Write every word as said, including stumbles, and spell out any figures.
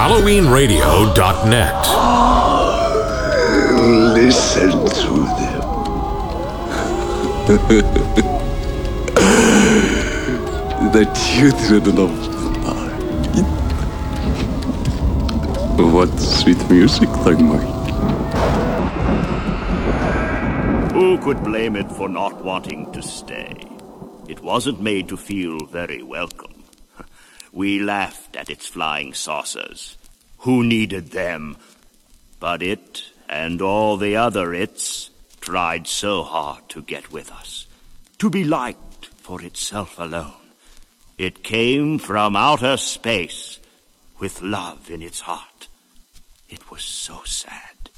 Halloween Radio dot net. Listen to them. The children of the night. What sweet music they make. Who could blame it for not wanting to stay? It wasn't made to feel very welcome. We laughed at its flying saucers. Who needed them? But it, and all the other its, tried so hard to get with us, to be liked for itself alone. It came from outer space, with love in its heart. It was so sad.